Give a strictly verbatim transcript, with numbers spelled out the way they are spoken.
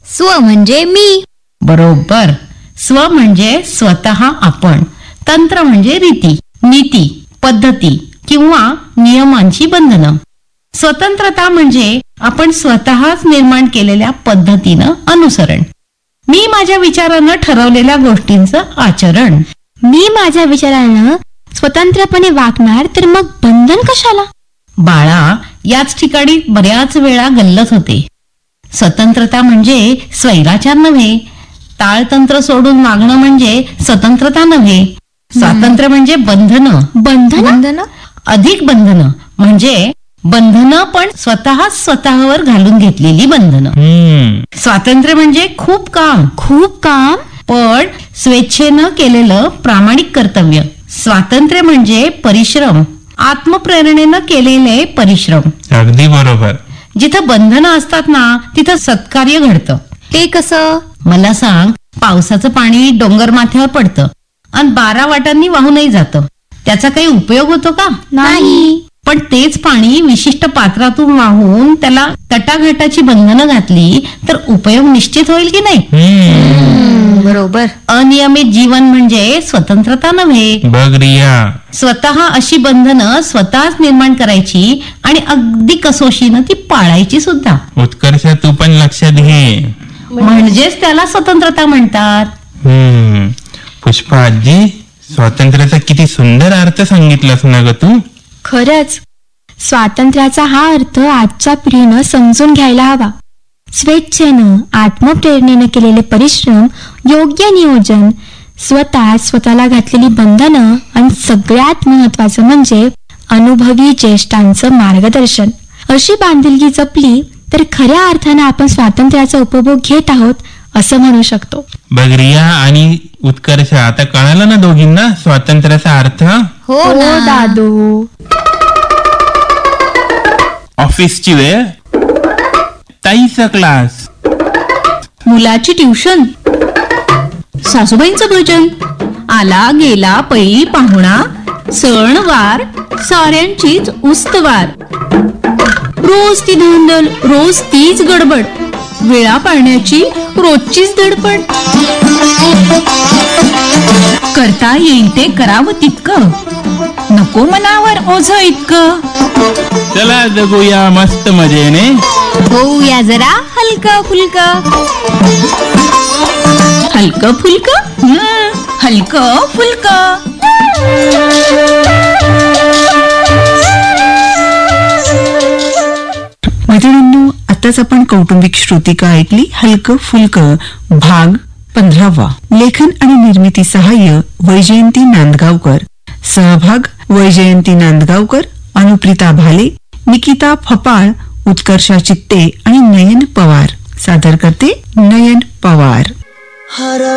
स्व म्हणजे मी. बरोबर. स्व म्हणजे स्वतः आपण, तंत्र म्हणजे रीती, नीती, पद्धती किंवा नियमांची बंधनं. स्वतंत्रता म्हणजे आपण स्वतःच निर्माण केलेल्या पद्धतीनं अनुसरण. मी माझ्या विचारानं ठरवलेल्या गोष्टींचं आचरण. मी माझ्या विचारानं स्वतंत्रपणे वागणार तर मग बंधन कशाला? बाळा, याच ठिकाणी बऱ्याच वेळा गल्लत होते. स्वतंत्रता म्हणजे स्वैराचार नव्हे. ताळतंत्र सोडून वागणं म्हणजे स्वतंत्रता नव्हे. स्वातंत्र्य म्हणजे बंधनं. बंधन अधिक बंधनं म्हणजे बंधनं पण स्वतः स्वतःवर घालून घेतलेली बंधनं. स्वातंत्र्य म्हणजे खूप काम. खूप काम पण स्वेच्छेनं केलेलं प्रामाणिक कर्तव्य. स्वातंत्र्य म्हणजे परिश्रम, आत्मप्रेरणेनं केलेले परिश्रम. अगदी बरोबर. जिथं बंधनं असतात ना तिथं सत्कार्य घडतं. ते कसं? मला सांग, पावसाचं पाणी डोंगर माथ्यावर पडतं आणि बारा वाटांनी वाहूनही जातं. त्याचा काही उपयोग होतो का? नाही. पण तेच पाणी विशिष्ट पात्रातून वाहून त्याला तटाघाटाची बंधनं घातली तर उपयोग निश्चित होईल की नाही? बरोबर. अनियमित जीवन म्हणजे स्वतंत्रता नव्हे. बघ रिया, स्वतः अशी बंधनं स्वतःच निर्माण करायची आणि अगदी कसोशीनं ती पाळायची सुद्धा. उत्कर्ष तू पण लक्षात घे. म्हणजेच त्याला स्वतंत्रता म्हणतात. हम्म पुष्पा आजी, स्वातंत्र्याचा किती सुंदर अर्थ सांगितलास ना ग तू. खरंच स्वातंत्र्याचा हा अर्थ आजच्या पिढीनं समजून घ्यायला हवा. स्वेच्छेनं, आत्मप्रेरणेनं केलेले परिश्रम, योग्य नियोजन, स्वतः स्वतःला घातलेली बंधनं आणि सगळ्यात महत्वाचं म्हणजे अनुभवी ज्येष्ठांचं मार्गदर्शन. अशी बांधिलकी जपली तर खऱ्या अर्थानं आपण स्वातंत्र्याचा उपभोग घेत आहोत असं म्हणू शकतो. बघ रिया आणि उत्कर्ष, आता कळालं ना दोघींना स्वातंत्र्याचा अर्थ? हो दादू. ऑफिसची वेळ, ताईचा क्लास, मुलाची ट्युशन, सासूबाईंचं भजन, आला गेला पै पाहुणा, सण वार साऱ्यांचीच उस्तवार. रोज ती धांदल, रोज तीच गडबड, वेळा पाळण्याची रोजचीच धडपड. करता येईल ते करावं तितकं, नको मनावर ओझ इतकं. चला जगूया मस्त मजेने, होऊया जरा हलकं फुलकं. हलकं फुलकं, हलकं फुलकं. मैत्रिणींनो, आताच आपण कौटुंबिक श्रुतिका ऐकली. हलकं फुलकं भाग पंधरावा. लेखन आणि निर्मिती सहाय्य वैजयंती नांदगावकर. सहभाग वैजयंती नांदगावकर, अनुप्रिता भाले, निकिता फपाळ, उत्कर्षा चित्ते आणि नयन पवार. सादर करते नयन पवार.